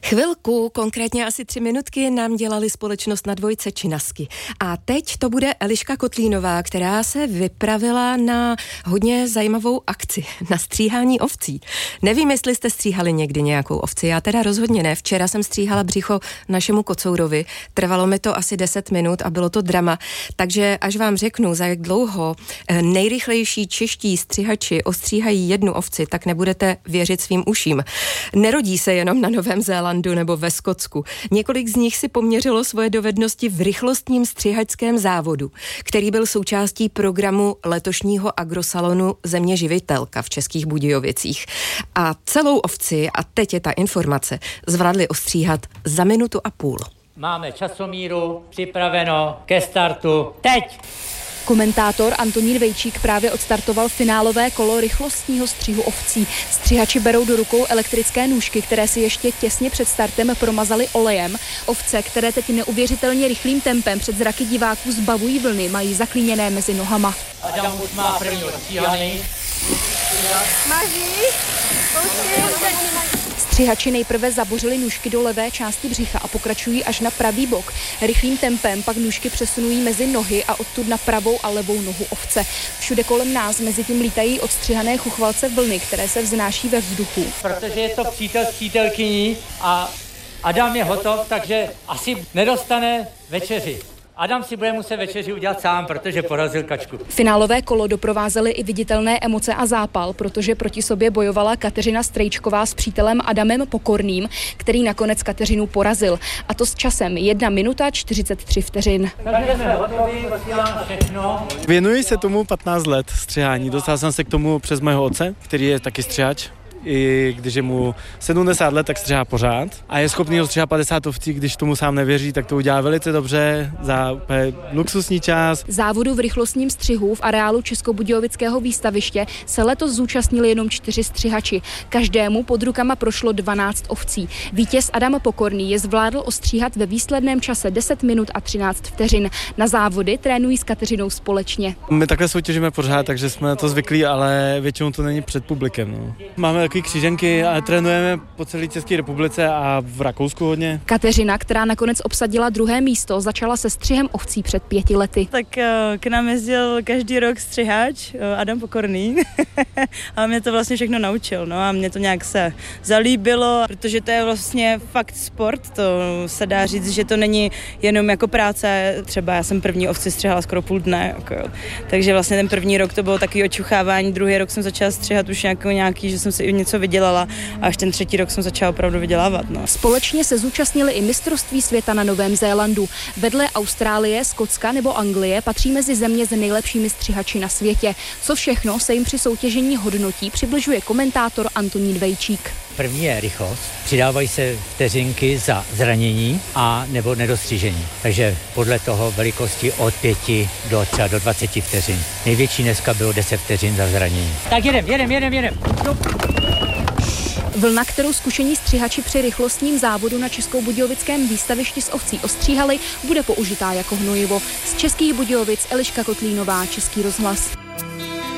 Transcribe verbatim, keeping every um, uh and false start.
Chvilku, konkrétně asi tři minutky, nám dělali společnost na dvojce Činasky. A teď to bude Eliška Kotlínová, která se vypravila na hodně zajímavou akci, na stříhání ovcí. Nevím, jestli jste stříhali někdy nějakou ovci, já teda rozhodně ne. Včera jsem stříhala břicho našemu kocourovi, trvalo mi to asi deset minut a bylo to drama. Takže až vám řeknu, za jak dlouho nejrychlejší čeští střihači ostříhají jednu ovci, tak nebudete věřit svým uším. Nerodí se jenom na Novém Zélandu nebo ve Skotsku. Několik z nich si poměřilo svoje dovednosti v rychlostním střihačském závodu, který byl součástí programu letošního agrosalonu Země živitelka v Českých Budějovicích. A celou ovci, a teď je ta informace, zvládli ostříhat za minutu a půl. Máme časomíru, připraveno ke startu teď! Komentátor Antonín Vejčík právě odstartoval finálové kolo rychlostního střihu ovcí. Střihači berou do rukou elektrické nůžky, které si ještě těsně před startem promazali olejem. Ovce, které teď neuvěřitelně rychlým tempem před zraky diváků zbavují vlny, mají zaklíněné mezi nohama. Adam už má první odstříhaný. Střihači nejprve zabořili nůžky do levé části břicha a pokračují až na pravý bok. Rychlým tempem pak nůžky přesunují mezi nohy a odtud na pravou a levou nohu ovce. Všude kolem nás mezi tím lítají odstřihané chuchvalce vlny, které se vznáší ve vzduchu. Protože je to přítel s přítelkyní a Adam je hotov, takže asi nedostane večeři. Adam si bude muset večeři udělat sám, protože porazil kačku. Finálové kolo doprovázely i viditelné emoce a zápal, protože proti sobě bojovala Kateřina Strejčková s přítelem Adamem Pokorným, který nakonec Kateřinu porazil. A to s časem jedna minuta čtyřicet tři vteřin. Takže jsme hotoví, posílám všechno. Věnuji se tomu patnáct let střihání. Dostal jsem se k tomu přes mého otce, který je taky střihač. I když je mu sedmdesát let, tak střihá pořád a je schopný ostříhat padesát ovcí, když tomu sám nevěří, tak to udělá velice dobře za luxusní čas. Závodu v rychlostním střihu v areálu Českobudějovického výstaviště se letos zúčastnili jenom čtyři střihači. Každému pod rukama prošlo dvanáct ovcí. Vítěz Adam Pokorný je zvládl ostříhat ve výsledném čase deset minut a třináct vteřin. Na závody trénují s Kateřinou společně. My takhle soutěžíme pořád, takže jsme na to zvyklí, ale většinou to není před publikem. No. Máme takový kříženky a trénujeme po celé České republice a v Rakousku hodně. Kateřina, která nakonec obsadila druhé místo, začala se střihem ovcí před pěti lety. Tak k nám jezdil každý rok střihač Adam Pokorný a mě to vlastně všechno naučil. No a mě to nějak se zalíbilo, protože to je vlastně fakt sport, to se dá říct, že to není jenom jako práce. Třeba já jsem první ovci střihala skoro půl dne, jako jo. Takže vlastně ten první rok to bylo takový očuchávání, druhý rok jsem začala střihat už nějaký, nějaký že jsem si něco vydělala a až ten třetí rok jsem začala opravdu vydělávat. No. Společně se zúčastnili i mistrovství světa na Novém Zélandu. Vedle Austrálie, Skotska nebo Anglie patří mezi země s nejlepšími střihači na světě. Co všechno se jim při soutěžení hodnotí, přibližuje komentátor Antonín Vejčík. První je rychlost, přidávají se vteřinky za zranění a nebo nedostřížení. Takže podle toho velikosti od pěti do třeba do dvaceti vteřin. Největší dneska bylo deset vteřin za zranění. Tak jedem, jedem, jedem, jedem. Vlna, kterou zkušení střihači při rychlostním závodu na Českobudějovickém výstavišti s ovcí ostříhali, bude použitá jako hnojivo. Z Českých Budějovic Eliška Kotlínová, Český rozhlas.